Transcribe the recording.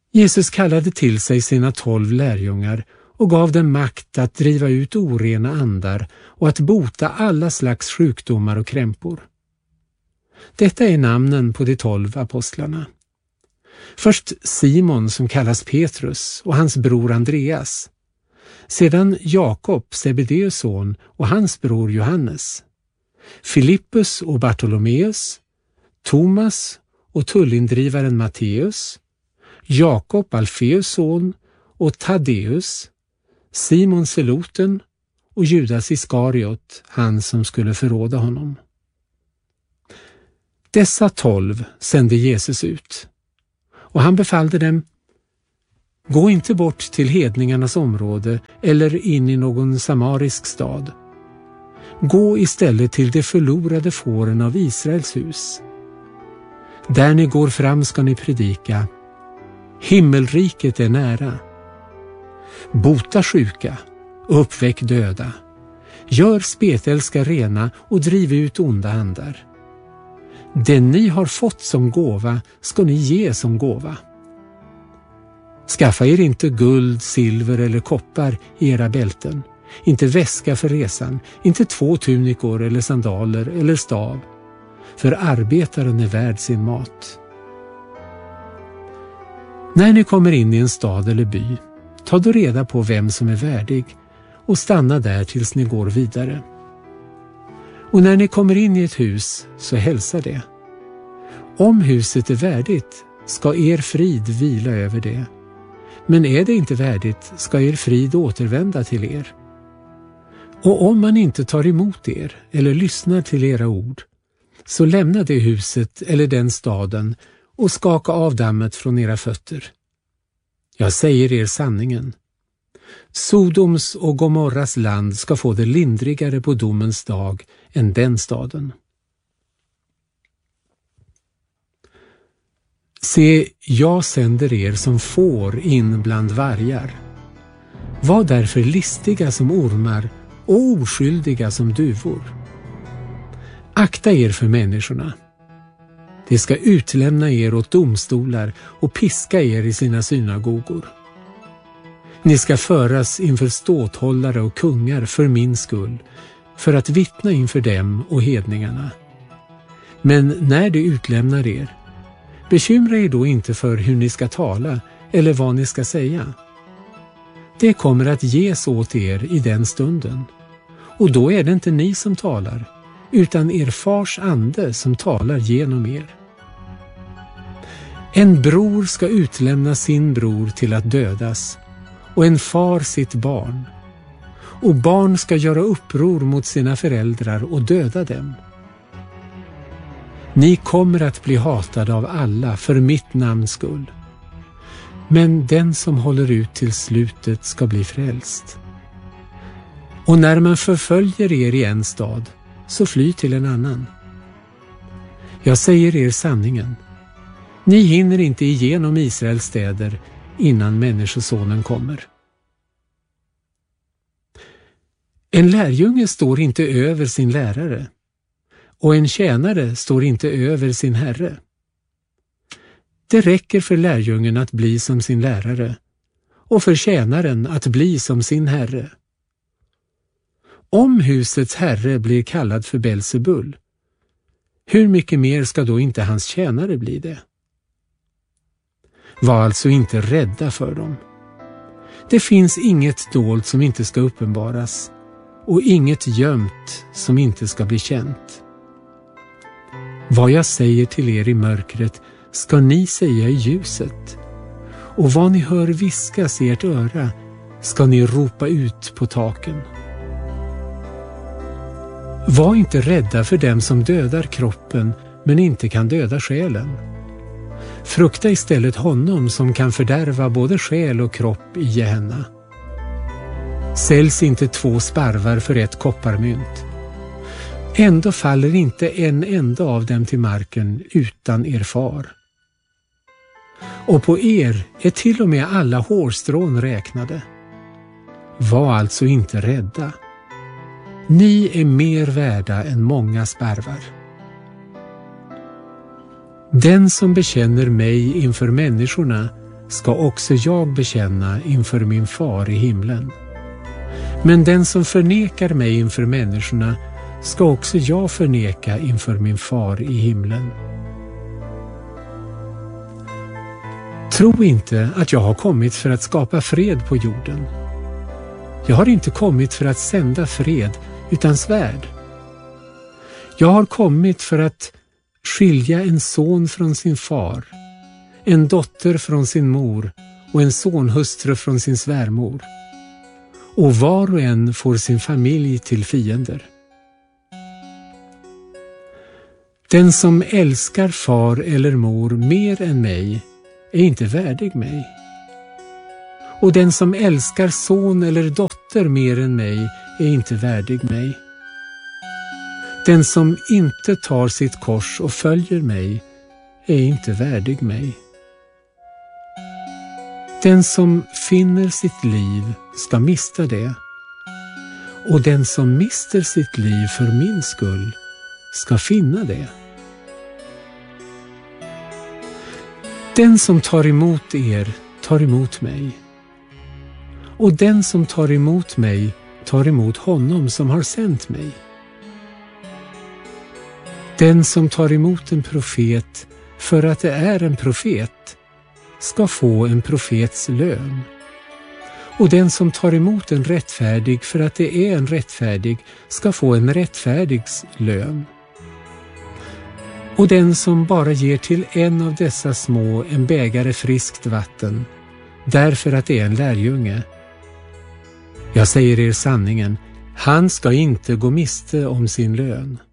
Jesus kallade till sig sina 12 lärjungar och gav dem makt att driva ut orena andar och att bota alla slags sjukdomar och krämpor. Detta är namnen på de 12 apostlarna. Först Simon som kallas Petrus och hans bror Andreas. Sedan Jakob, Zebedeus son, och hans bror Johannes. Filippus och Bartolomeus. Thomas och tullindrivaren Matteus. Jakob, Alfeus son, och Taddeus. Simon Zeloten och Judas Iskariot, han som skulle förråda honom. Dessa 12 sände Jesus ut, och han befallde dem: gå inte bort till hedningarnas område eller in i någon samarisk stad. Gå istället till de förlorade fåren av Israels hus. Där ni går fram ska ni predika: himmelriket är nära. Bota sjuka, uppväck döda. Gör spetälska rena och driv ut onda andar. Det ni har fått som gåva ska ni ge som gåva. Skaffa er inte guld, silver eller koppar i era bälten, inte väska för resan, inte 2 tunikor eller sandaler eller stav, för arbetaren är värd sin mat. När ni kommer in i en stad eller by, ta då reda på vem som är värdig och stanna där tills ni går vidare. Och när ni kommer in i ett hus, så hälsa det. Om huset är värdigt ska er frid vila över det. Men är det inte värdigt ska er frid återvända till er. Och om man inte tar emot er eller lyssnar till era ord, så lämna det huset eller den staden och skaka av dammet från era fötter. Jag säger er sanningen. Sodoms och Gomorras land ska få det lindrigare på domens dag än den staden. Se, jag sänder er som får in bland vargar. Var därför listiga som ormar och oskyldiga som duvor. Akta er för människorna. De ska utlämna er åt domstolar och piska er i sina synagogor. Ni ska föras inför ståthållare och kungar för min skull, för att vittna inför dem och hedningarna. Men när de utlämnar er, bekymra er då inte för hur ni ska tala eller vad ni ska säga. Det kommer att ges åt er i den stunden, och då är det inte ni som talar, utan er fars ande som talar genom er. En bror ska utlämna sin bror till att dödas, och en far sitt barn. Och barn ska göra uppror mot sina föräldrar och döda dem. Ni kommer att bli hatade av alla för mitt namns skull. Men den som håller ut till slutet ska bli frälst. Och när man förföljer er i en stad, så fly till en annan. Jag säger er sanningen. Ni hinner inte igenom Israels städer innan Människosonen kommer. En lärjunge står inte över sin lärare, och en tjänare står inte över sin herre. Det räcker för lärjungen att bli som sin lärare, och för tjänaren att bli som sin herre. Om husets herre blir kallad för Belzebul, hur mycket mer ska då inte hans tjänare bli det? Var alltså inte rädda för dem. Det finns inget dolt som inte ska uppenbaras, och inget gömt som inte ska bli känt. Vad jag säger till er i mörkret ska ni säga i ljuset, och vad ni hör viskas i ert öra ska ni ropa ut på taken. Var inte rädda för dem som dödar kroppen men inte kan döda själen. Frukta istället honom som kan fördärva både själ och kropp i Gehenna. Säljs inte 2 sparvar för 1 kopparmynt. Ändå faller inte en enda av dem till marken utan er far. Och på er är till och med alla hårstrån räknade. Var alltså inte rädda. Ni är mer värda än många sparvar. Den som bekänner mig inför människorna ska också jag bekänna inför min far i himlen. Men den som förnekar mig inför människorna ska också jag förneka inför min far i himlen. Tro inte att jag har kommit för att skapa fred på jorden. Jag har inte kommit för att sända fred, utan svärd. Jag har kommit för att skilja en son från sin far, en dotter från sin mor och en sonhustru från sin svärmor. Och var och en får sin familj till fiender. Den som älskar far eller mor mer än mig är inte värdig mig. Och den som älskar son eller dotter mer än mig är inte värdig mig. Den som inte tar sitt kors och följer mig är inte värdig mig. Den som finner sitt liv ska mista det, och den som mister sitt liv för min skull ska finna det. Den som tar emot er tar emot mig, och den som tar emot mig tar emot honom som har sänt mig. Den som tar emot en profet för att det är en profet ska få en profets lön. Och den som tar emot en rättfärdig för att det är en rättfärdig ska få en rättfärdigs lön. Och den som bara ger till en av dessa små en bägare friskt vatten, därför att det är en lärjunge, jag säger er sanningen, han ska inte gå miste om sin lön.